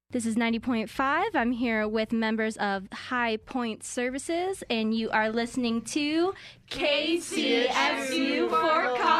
This is 90.5. I'm here with members of High Point Services, and you are listening to KCSU for College.